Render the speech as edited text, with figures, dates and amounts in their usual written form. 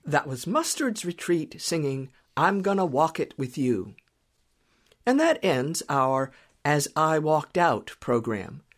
That was Mustard's Retreat singing I'm Gonna Walk It With You. And that ends our As I Walked Out program.